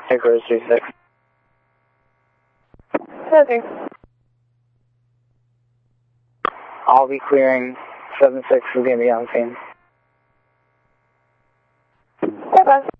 Hickory 36. Okay. I'll be clearing 76 is going to be on scene. Okay.